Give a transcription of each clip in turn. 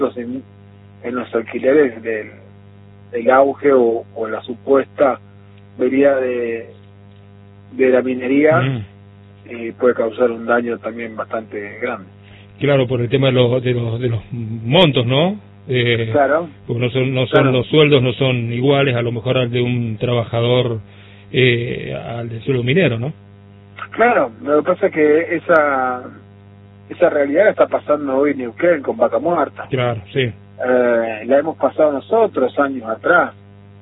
en los alquileres del auge o la supuesta venida de la minería, puede causar un daño también bastante grande. Claro, por el tema de los montos, ¿no? Claro. Porque claro, los sueldos no son iguales a lo mejor al de un trabajador al del sueldo minero, ¿no? Claro, lo que pasa es que esa realidad está pasando hoy en Neuquén con Vaca Muerta. Claro, sí. La hemos pasado nosotros años atrás.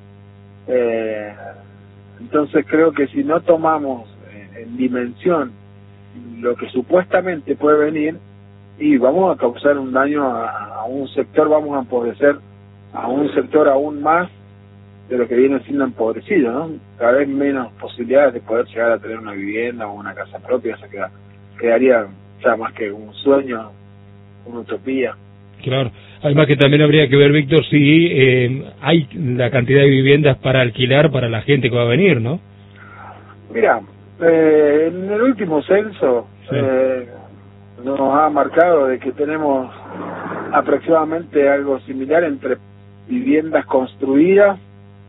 Entonces creo que si no tomamos en dimensión lo que supuestamente puede venir, y vamos a causar un daño a un sector, vamos a empobrecer a un sector aún más de lo que viene siendo empobrecido, ¿no? Cada vez menos posibilidades de poder llegar a tener una vivienda o una casa propia, eso quedaría ya más que un sueño, una utopía. Claro, además que también habría que ver, Víctor, si hay la cantidad de viviendas para alquilar para la gente que va a venir, ¿no? Mira, en el último censo nos ha marcado de que tenemos aproximadamente algo similar entre viviendas construidas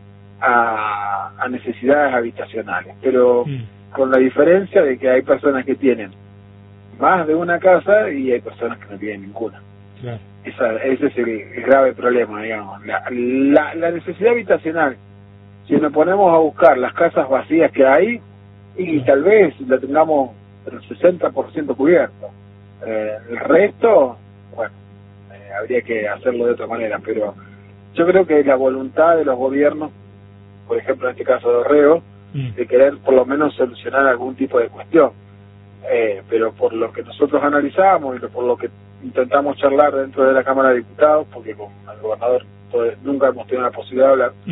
a necesidades habitacionales, pero con la diferencia de que hay personas que tienen más de una casa y hay personas que no tienen ninguna. Claro. Ese es el grave problema, digamos. La necesidad habitacional, si nos ponemos a buscar las casas vacías que hay, y tal vez la tengamos el 60% cubierto. El resto, bueno, habría que hacerlo de otra manera, pero yo creo que la voluntad de los gobiernos, por ejemplo en este caso de Orrego, de querer por lo menos solucionar algún tipo de cuestión, pero por lo que nosotros analizamos y por lo que intentamos charlar dentro de la Cámara de Diputados, porque con el gobernador nunca hemos tenido la posibilidad de hablar,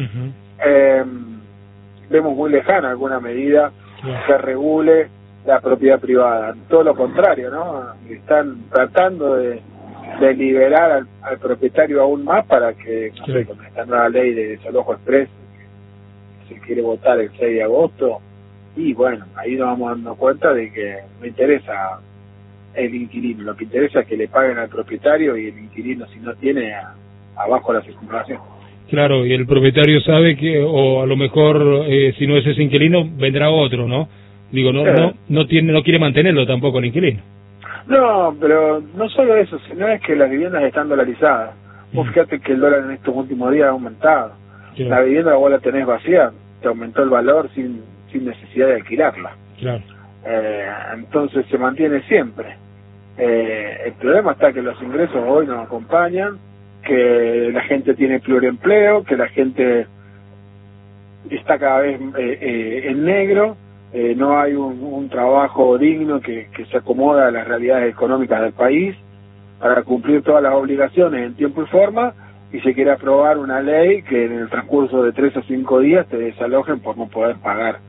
vemos muy lejana alguna medida que regule la propiedad privada. Todo lo contrario, ¿no? Están tratando de liberar al propietario aún más para que, no sé, con esta nueva ley de desalojo express que se quiere votar el 6 de agosto, y bueno, ahí nos vamos dando cuenta de que no interesa el inquilino, lo que interesa es que le paguen al propietario, y el inquilino, si no tiene, abajo la circunvalación. Claro, y el propietario sabe que, o a lo mejor, si no es ese inquilino, vendrá otro, ¿no? Digo, no quiere mantenerlo tampoco el inquilino. No, pero no solo eso, sino es que las viviendas están dolarizadas. Vos fíjate que el dólar en estos últimos días ha aumentado. Claro. La vivienda vos la tenés vacía, te aumentó el valor sin necesidad de alquilarla. Claro. Entonces se mantiene siempre. El problema está que los ingresos hoy nos acompañan, que la gente tiene pluriempleo, que la gente está cada vez en negro, no hay un trabajo digno que se acomoda a las realidades económicas del país para cumplir todas las obligaciones en tiempo y forma, y se quiere aprobar una ley que en el transcurso de 3 o 5 días te desalojen por no poder pagar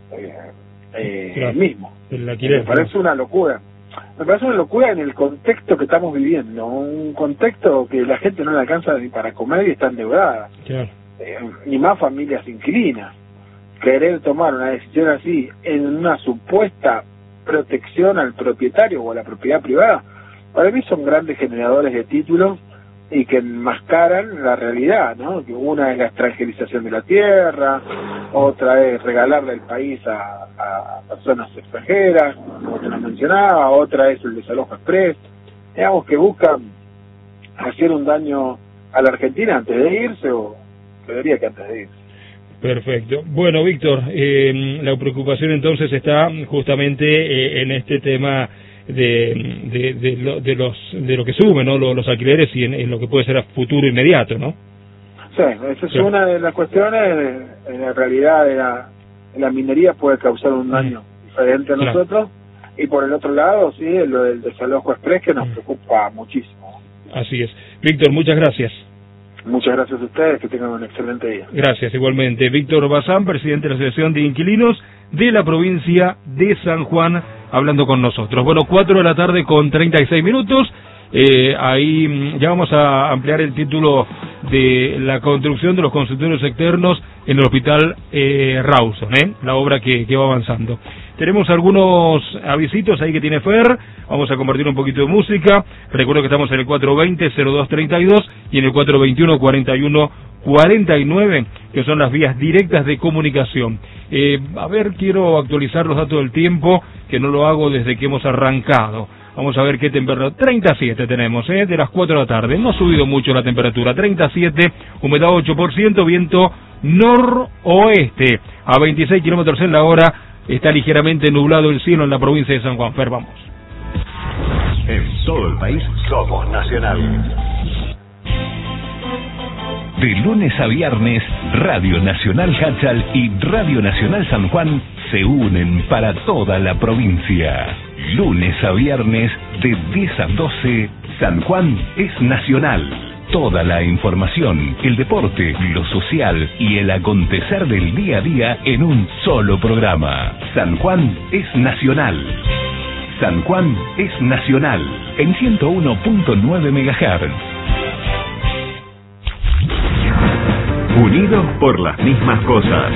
el mismo. Me parece una locura. Me parece una locura en el contexto que estamos viviendo, un contexto que la gente no le alcanza ni para comer y está endeudada. Claro. Ni más familias inquilinas. Querer tomar una decisión así en una supuesta protección al propietario o a la propiedad privada, para mí son grandes generadores de títulos y que enmascaran la realidad, ¿no? Que una es la extranjerización de la tierra, otra es regalarle el país a personas extranjeras, como te lo mencionaba, otra es el desalojo express. Digamos que buscan hacer un daño a la Argentina antes de irse, o creería que antes de irse. Perfecto. Bueno, Víctor, la preocupación entonces está justamente en este tema de lo que suben, ¿no? Los alquileres, y en lo que puede ser a futuro inmediato, ¿no? Sí, esa es una de las cuestiones. En la realidad la minería puede causar un daño diferente a nosotros, y por el otro lado, sí, lo del desalojo express, que nos preocupa muchísimo. Así es. Víctor, muchas gracias. Muchas gracias a ustedes, que tengan un excelente día. Gracias, igualmente. Víctor Bazán, presidente de la Asociación de Inquilinos de la provincia de San Juan, hablando con nosotros. Bueno, 4 de la tarde con 36 minutos. Ahí ya vamos a ampliar el título de la construcción de los consultorios externos en el Hospital Rawson, la obra que va avanzando. Tenemos algunos avisitos ahí que tiene Fer, vamos a compartir un poquito de música. Recuerdo que estamos en el 420-0232 y en el 421-4149, que son las vías directas de comunicación. A ver, quiero actualizar los datos del tiempo, que no lo hago desde que hemos arrancado. Vamos a ver qué temperatura. 37 tenemos, de las 4 de la tarde. No ha subido mucho la temperatura. 37, humedad 8%, viento noroeste a 26 kilómetros en la hora. Está ligeramente nublado el cielo en la provincia de San Juan. Fer, vamos. En todo el país somos Nacional. De lunes a viernes, Radio Nacional Hachal y Radio Nacional San Juan se unen para toda la provincia. Lunes a viernes, de 10 a 12, San Juan es Nacional. Toda la información, el deporte, lo social y el acontecer del día a día en un solo programa. San Juan es Nacional. San Juan es Nacional, en 101.9 MHz. Unidos por las mismas cosas.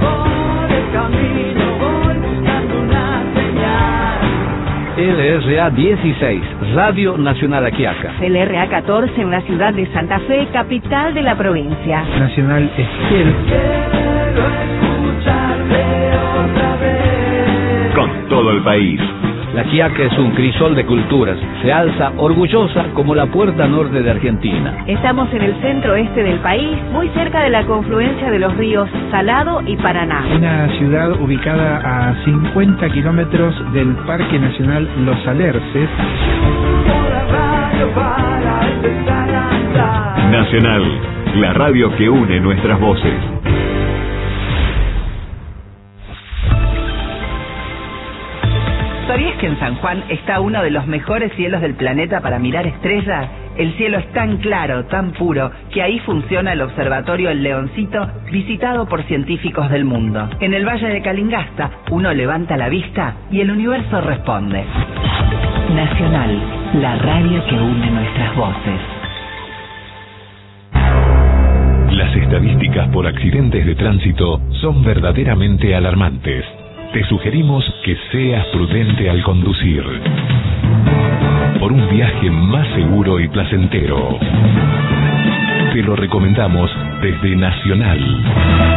LRA 16, Radio Nacional Aquiaca. LRA 14 en la ciudad de Santa Fe, capital de la provincia. Nacional Esquel. Con todo el país. La Quiaca es un crisol de culturas. Se alza orgullosa como la puerta norte de Argentina. Estamos en el centro este del país, muy cerca de la confluencia de los ríos Salado y Paraná. Una ciudad ubicada a 50 kilómetros del Parque Nacional Los Alerces. Nacional, la radio que une nuestras voces. ¿Sabías que en San Juan está uno de los mejores cielos del planeta para mirar estrellas? El cielo es tan claro, tan puro, que ahí funciona el observatorio El Leoncito, visitado por científicos del mundo. En el Valle de Calingasta, uno levanta la vista y el universo responde. Nacional, la radio que une nuestras voces. Las estadísticas por accidentes de tránsito son verdaderamente alarmantes. Te sugerimos que seas prudente al conducir. Por un viaje más seguro y placentero. Te lo recomendamos desde Nacional.